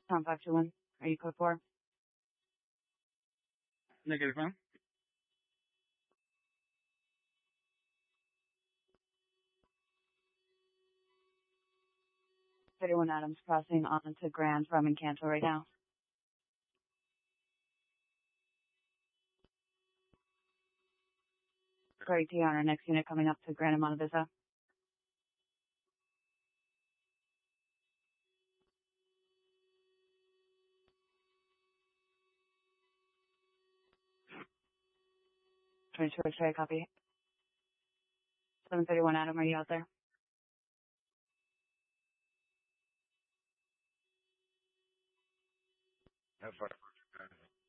Tom 521. Are you code 4? Negative, ma'am. Thirty-one Adams crossing on to Grand from Encanto right now. Great T on our next unit coming up to Grand and Monte Vista. X-ray, copy. 731 Adam, are you out there? That's right.